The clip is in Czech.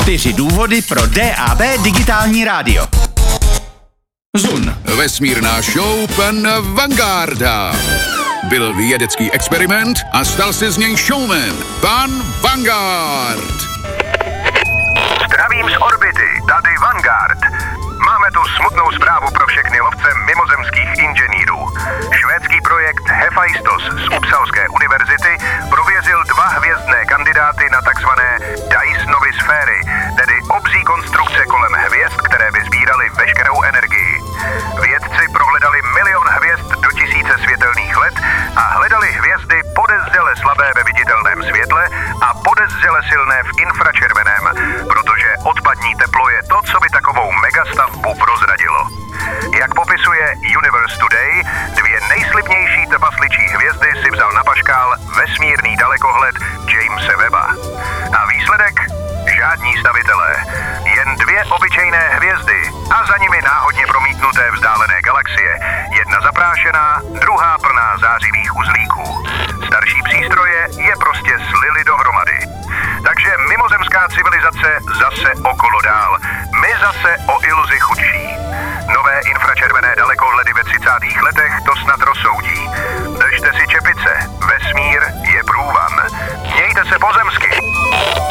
4 důvody pro DAB digitální rádio. Zun. Vesmírná show pan Vangarda. Byl vědecký experiment a stal se z něj showman. Pan Vanguard. Zdravím z orbity, tady Vanguard. Máme tu smutnou zprávu pro všechny lovce mimozemských inženýrů. Švédský projekt Hephaistos z Uppsalské univerzity prověřil 2 hvězdné kandidáty na takzvané Dysonovy sféry, tedy obří konstrukce kolem hvězd, které by sbíraly veškerou energii. Vědci prohledali 1 000 000 hvězd do 1000 světelných let a hledali hvězdy podezřele slabé ve viditelném světle a podezřele silné v infračerveném, protože odpadní teplo je to, co by takovou megastavbu prozradilo. Jak popisuje Universe Today, 2 nejslibnější trpasličí hvězdy si vzal na paškál vesmírný dalekohled Jamese Webba. A výsledek? Žádní stavitelé. Jen 2 obyčejné hvězdy a za nimi náhodně promítnuté vzdálené galaxie. Jedna zaprášená, druhá plná zářivých uzlíků. Starší přístroje je prostě slily dohromady. Takže mimozemská civilizace zase okolo dál. My zase o iluzi chudší. Nové infračervené dalekohledy ve 30. letech